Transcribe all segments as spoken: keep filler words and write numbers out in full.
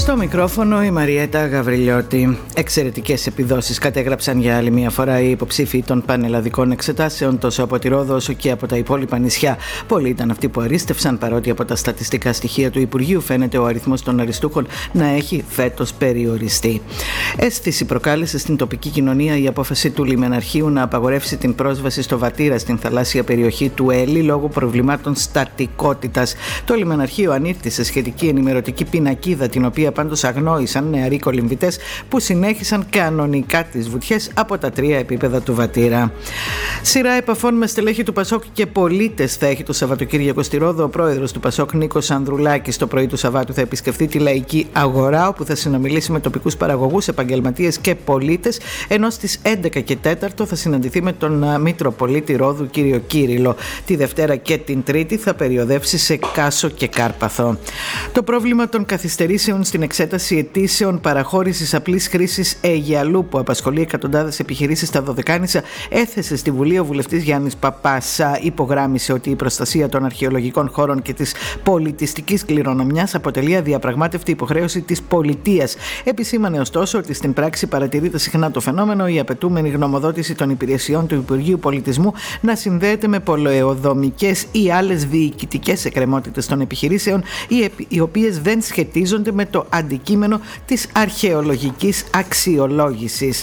Στο μικρόφωνο η Μαριέτα Γαβριλιώτη. Εξαιρετικές επιδόσεις κατέγραψαν για άλλη μια φορά οι υποψήφοι των πανελλαδικών εξετάσεων τόσο από τη Ρόδο όσο και από τα υπόλοιπα νησιά. Πολλοί ήταν αυτοί που αρίστευσαν, παρότι από τα στατιστικά στοιχεία του Υπουργείου φαίνεται ο αριθμός των αριστούχων να έχει φέτος περιοριστεί. Αίσθηση προκάλεσε στην τοπική κοινωνία η απόφαση του λιμεναρχείου να απαγορεύσει την πρόσβαση στο Βατήρα στην θαλάσσια περιοχή του Έλλη λόγω προβλημάτων στατικότητας. Το λιμεναρχείο ανήρτησε σχετική ενημερωτική πινακίδα, την οποία πάντως αγνόησαν νεαροί κολυμβητές που συνέχισαν κανονικά τις βουτιές από τα τρία επίπεδα του Βατήρα. Σειρά επαφών με στελέχη του Πασόκ και πολίτες θα έχει το Σαββατοκύριακο στη Ρόδο. Ο πρόεδρος του Πασόκ, Νίκος Ανδρουλάκης, το πρωί του Σαββάτου θα επισκεφθεί τη Λαϊκή Αγορά, όπου θα συνομιλήσει με τοπικούς παραγωγούς, επαγγελματίες και πολίτες, ενώ στις έντεκα και τέσσερα θα συναντηθεί με τον Μητροπολίτη Ρόδου, κύριο Κύριλο. Τη Δευτέρα και την Τρίτη θα περιοδεύσει σε Κάσο και Κάρπαθο. Το πρόβλημα των καθυστερήσεων στην εξέταση αιτήσεων παραχώρησης απλής χρήσης αιγιαλού, που απασχολεί εκατοντάδες επιχειρήσεις στα Δωδεκάνησα, έθεσε στη Βουλή ο βουλευτής Γιάννης Παπάς. Υπογράμμισε ότι η προστασία των αρχαιολογικών χώρων και της πολιτιστικής κληρονομιάς αποτελεί αδιαπραγμάτευτη υποχρέωση της πολιτείας. Επισήμανε ωστόσο ότι στην πράξη παρατηρείται συχνά το φαινόμενο η απαιτούμενη γνωμοδότηση των υπηρεσιών του Υπουργείου Πολιτισμού να συνδέεται με πολεοδομικές ή άλλες διοικητικές εκκρεμότητες των επιχειρήσεων, οι οποίες δεν σχετίζονται με το αντικείμενο της αρχαιολογικής αξιολόγησης.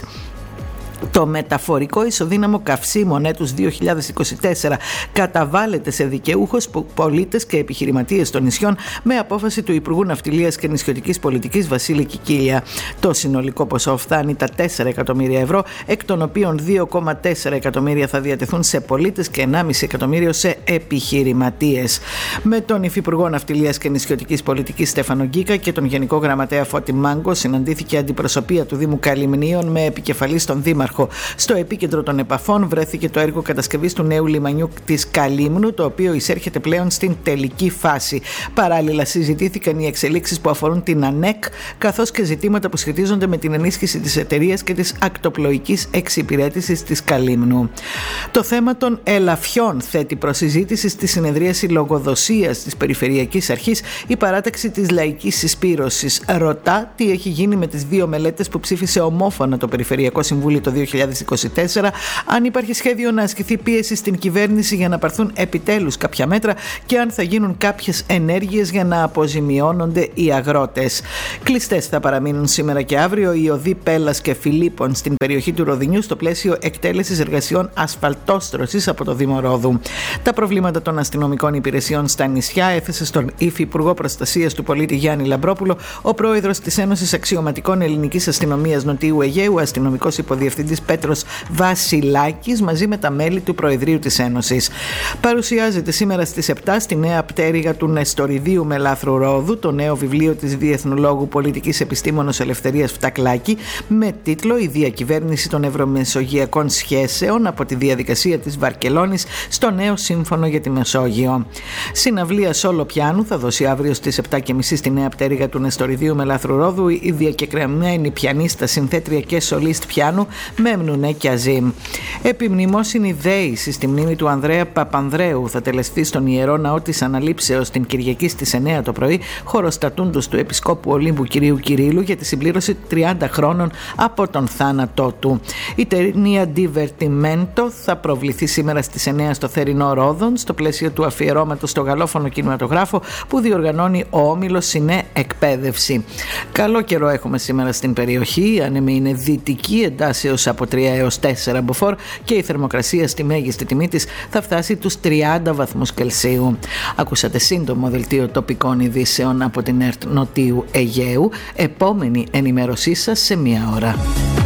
Το μεταφορικό ισοδύναμο καυσίμων έτους δύο χιλιάδες είκοσι τέσσερα καταβάλλεται σε δικαιούχους, πολίτες και επιχειρηματίες των νησιών με απόφαση του Υπουργού Ναυτιλίας και Νησιωτικής Πολιτικής Βασίλη Κικίλια. Το συνολικό ποσό φτάνει τα τέσσερα εκατομμύρια ευρώ, εκ των οποίων δύο κόμμα τέσσερα εκατομμύρια θα διατεθούν σε πολίτες και ενάμιση εκατομμύριο σε επιχειρηματίες. Με τον Υφυπουργό Ναυτιλίας και Νησιωτικής Πολιτικής Στέφανο Γκίκα και τον Γενικό Γραμματέα Φώτη Μάγκο συναντήθηκε αντιπροσωπεία του Δήμου Καλυμνίων με επικεφαλής τον Δήμαρχο. Στο επίκεντρο των επαφών βρέθηκε το έργο κατασκευής του νέου λιμανιού της Καλύμνου, το οποίο εισέρχεται πλέον στην τελική φάση. Παράλληλα, συζητήθηκαν οι εξελίξεις που αφορούν την ΑΝΕΚ, καθώς και ζητήματα που σχετίζονται με την ενίσχυση της εταιρείας και της ακτοπλοϊκής εξυπηρέτησης της Καλύμνου. Το θέμα των ελαφιών θέτει προς συζήτηση στη συνεδρίαση λογοδοσίας της Περιφερειακής Αρχής η παράταξη της Λαϊκής Συσπήρωσης. Ρωτά τι έχει γίνει με τις δύο μελέτες που ψήφισε ομόφωνα το Περιφερειακό Συμβούλιο το δύο χιλιάδες είκοσι τέσσερα, αν υπάρχει σχέδιο να ασκηθεί πίεση στην κυβέρνηση για να πάρθουν επιτέλους κάποια μέτρα και αν θα γίνουν κάποιες ενέργειες για να αποζημιώνονται οι αγρότες. Κλειστές θα παραμείνουν σήμερα και αύριο οι οδοί Πέλλας και Φιλίππων στην περιοχή του Ροδινιού στο πλαίσιο εκτέλεσης εργασιών ασφαλτόστρωσης από το Δήμο Ρόδου. Τα προβλήματα των αστυνομικών υπηρεσιών στα νησιά έθεσε στον Υφυπουργό Προστασίας του Πολίτη Γιάννη Λαμπρόπουλο ο πρόεδρος της Ένωσης Αξιωματικών Ελληνικής Αστυνομίας Νοτιού Αιγαίου, αστυνομικός υποδιευθυντής Πέτρος Βασιλάκης, μαζί με τα μέλη του Προεδρείου της Ένωσης. Παρουσιάζεται σήμερα στις επτά στη νέα πτέρυγα του Νεστοριδίου Μελάθρου Ρόδου το νέο βιβλίο της διεθνολόγου πολιτικής επιστήμονος Ελευθερίας Φτακλάκη με τίτλο «Η διακυβέρνηση των ευρωμεσογειακών σχέσεων από τη διαδικασία της Βαρκελόνης στο νέο σύμφωνο για τη Μεσόγειο». Συναυλία σόλο πιάνου θα δώσει αύριο στις επτά και μισή στη νέα πτέρυγα του Νεστοριδίου Μελάθρου Ρόδου η διακεκραμένη πιανίστα, συνθέτρια και σολίστ πιάνου Μέμνουνε και Αζίμ. Επιμνημόσυνη δέηση στη μνήμη του Ανδρέα Παπανδρέου θα τελεστεί στον Ιερό Ναό της Αναλήψεως την Κυριακή στις εννέα το πρωί, χωροστατούντος του Επισκόπου Ολύμπου κυρίου Κυρίλου για τη συμπλήρωση τριάντα χρόνων από τον θάνατό του. Η ταινία Divertimento θα προβληθεί σήμερα στις εννέα στο Θερινό Ρόδον, στο πλαίσιο του αφιερώματος στο γαλλόφωνο κινηματογράφο που διοργανώνει ο Όμιλος Σινέ Εκπαίδευση. Καλό καιρό έχουμε σήμερα στην περιοχή, η άνεμη είναι δυτική εντάσεως από τρία έως τέσσερα μποφόρ και η θερμοκρασία στη μέγιστη τιμή της θα φτάσει τους τριάντα βαθμούς Κελσίου. Ακούσατε σύντομο δελτίο τοπικών ειδήσεων από την ΕΡΤ Νοτιού Αιγαίου. Επόμενη ενημέρωσή σας σε μία ώρα.